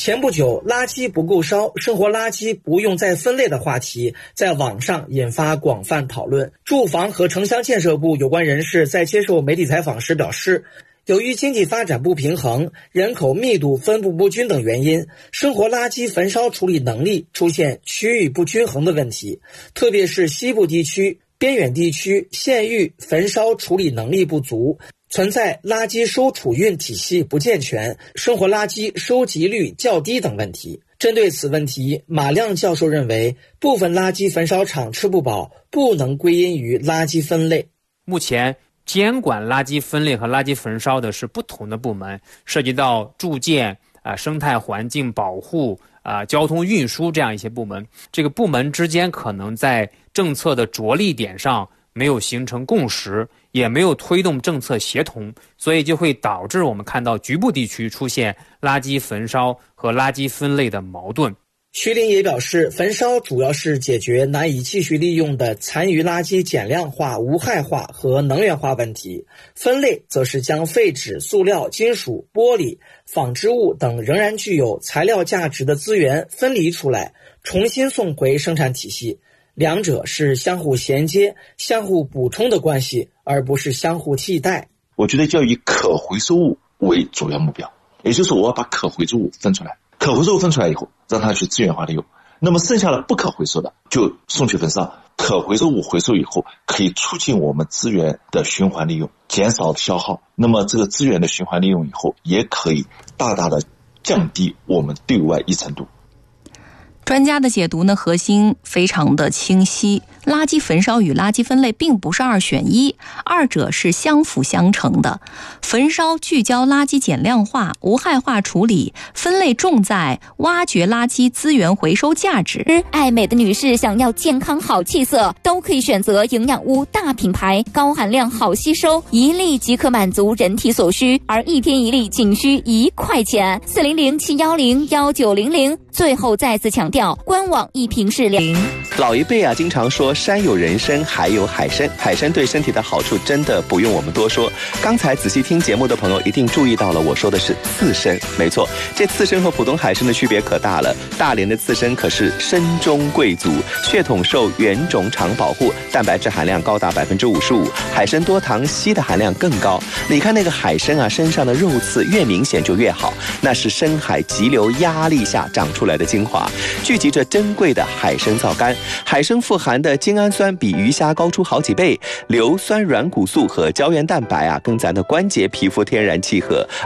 前不久，垃圾不够烧，生活垃圾不用再分类的话题在网上引发广泛讨论。住房和城乡建设部有关人士在接受媒体采访时表示，由于经济发展不平衡、人口密度分布不均等原因，生活垃圾焚烧处理能力出现区域不均衡的问题，特别是西部地区、边远地区县域焚烧处理能力不足，存在垃圾收储运体系不健全、生活垃圾收集率较低等问题。针对此问题，马亮教授认为，部分垃圾焚烧厂吃不饱，不能归因于垃圾分类。 目前监管垃圾分类和垃圾焚烧的是不同的部门，涉及到住建、生态环境保护、交通运输这样一些部门。这个部门之间可能在政策的着力点上没有形成共识，也没有推动政策协同，所以就会导致我们看到局部地区出现垃圾焚烧和垃圾分类的矛盾。 徐林也表示，焚烧主要是解决难以继续利用的残余垃圾减量化、无害化和能源化问题，分类则是将废纸、塑料、金属、玻璃、纺织物等仍然具有材料价值的资源分离出来，重新送回生产体系。两者是相互衔接、相互补充的关系，而不是相互替代。 我觉得就要以可回收物为主要目标，也就是我要把可回收物分出来，可回收物分出来以后，让它去资源化利用。那么剩下的不可回收的就送去焚烧，可回收物回收以后，可以促进我们资源的循环利用，减少消耗。那么这个资源的循环利用以后，也可以大大的降低我们对外依存度。 专家的解读呢，核心非常的清晰，垃圾焚烧与垃圾分类并不是二选一，二者是相辅相成的。焚烧聚焦垃圾减量化、无害化处理，分类重在挖掘垃圾资源回收价值。 爱美的女士想要健康好气色，都可以选择营养屋大品牌，高含量好吸收，一粒即可满足人体所需，而一天一粒仅需1块钱。400-710-1900。最后再次强调，官网一瓶是0。 老一辈经常说山有人参，海有海参，海参对身体的好处真的不用我们多说。刚才仔细听节目的朋友一定注意到了，我说的是刺参。没错，这刺参和普通海参的区别可大了。大连的刺参可是参中贵族，血统受原种场保护，蛋白质含量高达55%，海参多糖，硒的含量更高。你看那个海参身上的肉刺越明显就越好，那是深海急流压力下长出来的精华，聚集着珍贵的海参皂苷。海参富含的精氨酸比鱼虾高出好几倍，硫酸软骨素和胶原蛋白跟咱的关节皮肤天然契合，